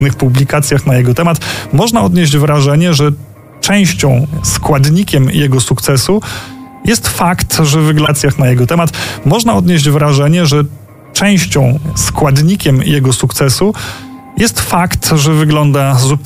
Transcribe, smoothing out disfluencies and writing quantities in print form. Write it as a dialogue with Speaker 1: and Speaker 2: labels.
Speaker 1: publikacjach na jego temat można odnieść wrażenie, że częścią, składnikiem jego sukcesu jest fakt, że w wyglądach na jego temat można odnieść wrażenie, że częścią, składnikiem jego sukcesu jest fakt, że wygląda zupełnie